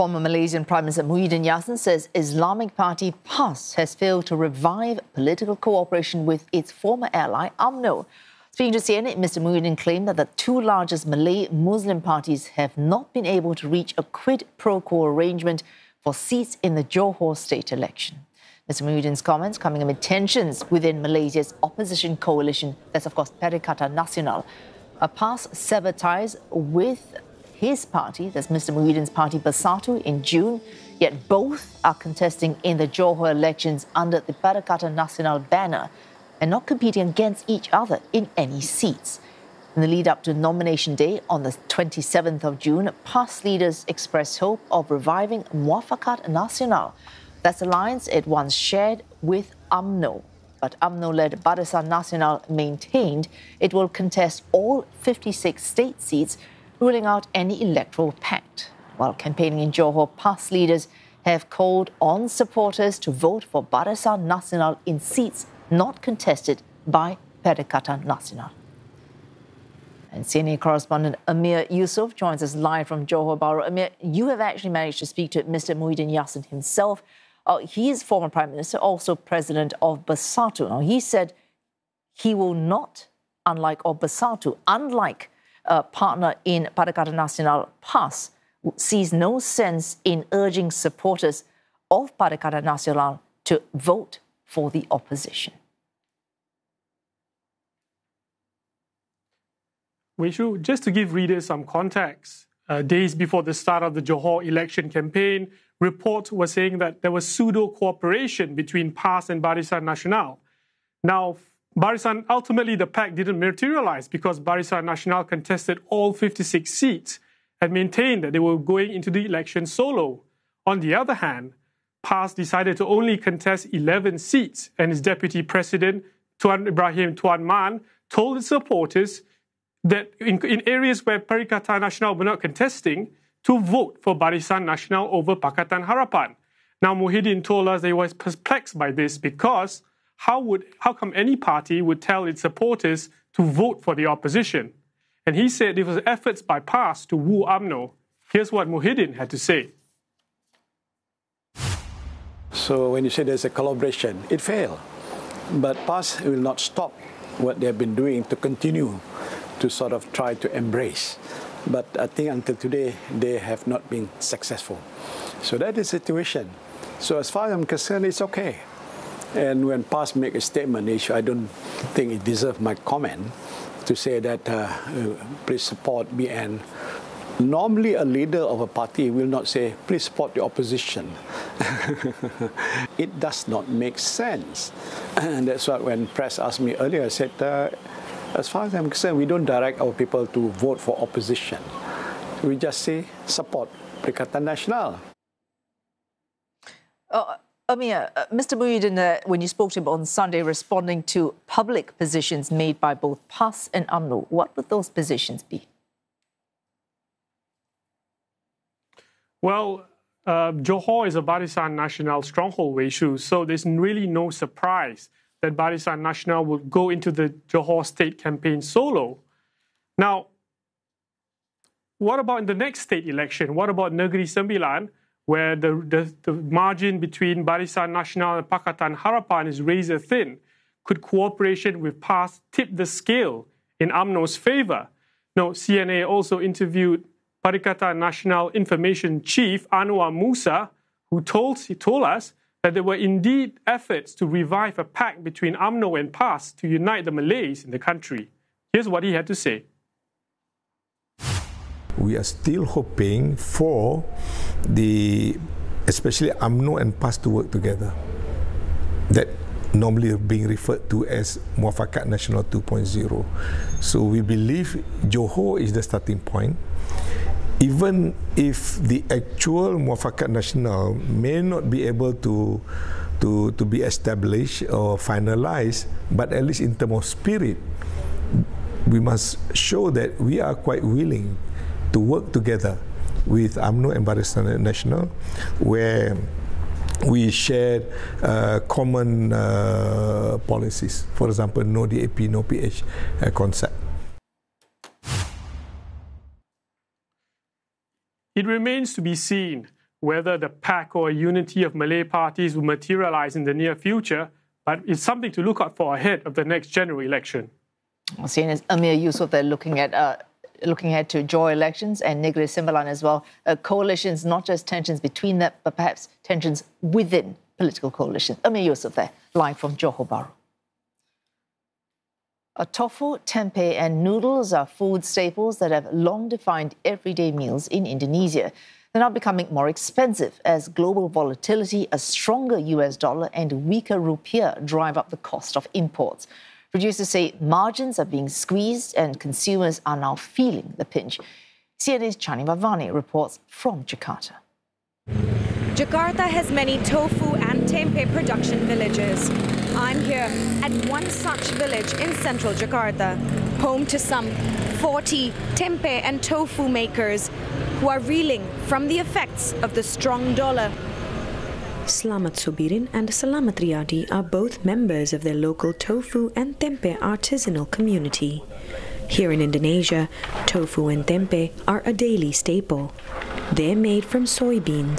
Former Malaysian Prime Minister Muhyiddin Yassin says Islamic Party PAS has failed to revive political cooperation with its former ally UMNO. Speaking to CNN, Mr. Muhyiddin claimed that the two largest Malay Muslim parties have not been able to reach a quid pro quo arrangement for seats in the Johor state election. Mr. Muhyiddin's comments coming amid tensions within Malaysia's opposition coalition, that's of course Perikatan Nasional. PAS severed ties with his party, that's Mr. Muhyiddin's party Bersatu, in June, yet both are contesting in the Johor elections under the Perikatan Nasional banner and not competing against each other in any seats. In the lead up to nomination day on the 27th of June, PAS leaders expressed hope of reviving Muafakat Nasional. That's alliance it once shared with UMNO. But UMNO-led Barisan Nasional maintained it will contest all 56 state seats, ruling out any electoral pact. While campaigning in Johor, PAS leaders have called on supporters to vote for Barisan Nasional in seats not contested by Perikatan Nasional. And CNA correspondent Amir Yusuf joins us live from Johor Bahru. Amir, you have actually managed to speak to Mr. Muhyiddin Yassin himself. He is former Prime Minister, also President of Bersatu. Now, he said he will not, unlike partner in Perikatan Nasional PAS, sees no sense in urging supporters of Perikatan Nasional to vote for the opposition. Weishu, just to give readers some context, days before the start of the Johor election campaign, reports were saying that there was pseudo-cooperation between PAS and Barisan Nasional. Now, ultimately the pact didn't materialize because Barisan Nasional contested all 56 seats and maintained that they were going into the election solo. On the other hand, PAS decided to only contest 11 seats, and its deputy president, Tuan Ibrahim Tuan Man, told its supporters that in areas where Perikatan Nasional were not contesting, to vote for Barisan Nasional over Pakatan Harapan. Now, Muhyiddin told us that he was perplexed by this because how come any party would tell its supporters to vote for the opposition? And he said it was efforts by PAS to woo UMNO. Here's what Muhyiddin had to say. So when you say there's a collaboration, it failed. But PAS will not stop what they've been doing to continue to sort of try to embrace. But I think until today, they have not been successful. So that is the situation. So as far as I'm concerned, it's okay. And when PAS make a statement, I don't think it deserves my comment to say that please support me. And normally a leader of a party will not say, please support the opposition. It does not make sense. And that's what when press asked me earlier, I said, as far as I'm concerned, we don't direct our people to vote for opposition. We just say support Perikatan Nasional. Amir, Mr. Muhyiddin, when you spoke to him on Sunday, responding to public positions made by both PAS and UMNO, what would those positions be? Well, Johor is a Barisan Nasional stronghold, Weishu, so there's really no surprise that Barisan Nasional will go into the Johor state campaign solo. Now, what about in the next state election? What about Negeri Sembilan, where the margin between Barisan Nasional and Pakatan Harapan is razor thin? Could cooperation with PAS tip the scale in UMNO's favor? No, CNA also interviewed Perikatan Nasional Information Chief Anwar Musa, who told us that there were indeed efforts to revive a pact between UMNO and PAS to unite the Malays in the country. Here's what he had to say. We are still hoping for especially UMNO and PAS to work together. That normally being referred to as Muafakat Nasional 2.0. So we believe Johor is the starting point. Even if the actual Muafakat Nasional may not be able to be established or finalized, but at least in terms of spirit, we must show that we are quite willing to work together with UMNO and Barisan Nasional, where we share common policies. For example, no DAP, no PH concept. It remains to be seen whether the pact or unity of Malay parties will materialize in the near future, but it's something to look out for ahead of the next general election. CNN's Amir Yusuf there looking ahead to joy elections, and Negeri Sembilan as well. Coalitions, not just tensions between them, but perhaps tensions within political coalitions. Amir Yusuf there, live from Johor Bahru. Tofu, tempeh and noodles are food staples that have long defined everyday meals in Indonesia. They're now becoming more expensive as global volatility, a stronger US dollar and weaker rupiah drive up the cost of imports. Producers say margins are being squeezed and consumers are now feeling the pinch. CNN's Chani Bhavani reports from Jakarta. Jakarta has many tofu and tempeh production villages. I'm here at one such village in central Jakarta, home to some 40 tempeh and tofu makers who are reeling from the effects of the strong dollar. Slamet Subirin and Selamat Riyadi are both members of their local tofu and tempeh artisanal community. Here in Indonesia, tofu and tempeh are a daily staple. They're made from soybeans,